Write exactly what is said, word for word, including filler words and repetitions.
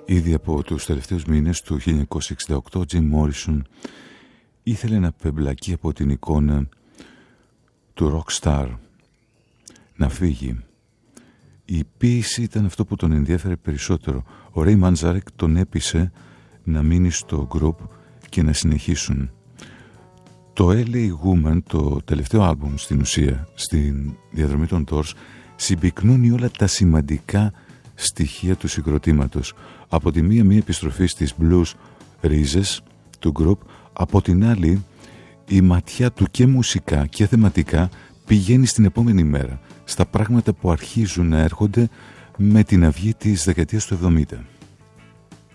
Ήδη από τους τελευταίους μήνες του χίλια εννιακόσια εξήντα οκτώ, ο Jim Morrison ήθελε να πεμπλακεί από την εικόνα του rock star, να φύγει. Η ποίηση ήταν αυτό που τον ενδιέφερε περισσότερο. Ο Ray Manzarek τον έπεισε να μείνει στο group και να συνεχίσουν. Το ελ έι Woman, το τελευταίο άλμπουμ στην ουσία, στην διαδρομή των Doors, συμπυκνώνει όλα τα σημαντικά στοιχεία του συγκροτήματος. Από τη μία μία επιστροφή στις blues ρίζες του group, από την άλλη η ματιά του και μουσικά και θεματικά πηγαίνει στην επόμενη μέρα, στα πράγματα που αρχίζουν να έρχονται με την αυγή της δεκαετίας του εβδομήντα.